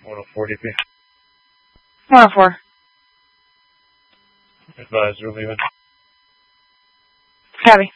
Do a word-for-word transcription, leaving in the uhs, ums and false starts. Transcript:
one oh four D P. one oh four. Advisor leaving. Copy.